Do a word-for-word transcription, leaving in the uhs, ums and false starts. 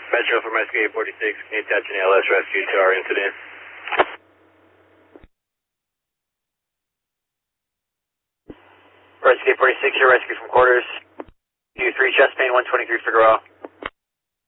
Metro from Rescue eight forty-six, can you attach an A L S rescue to our incident? Rescue eight forty-six, your rescue from quarters. U three chest pain, one twenty-three Figueroa.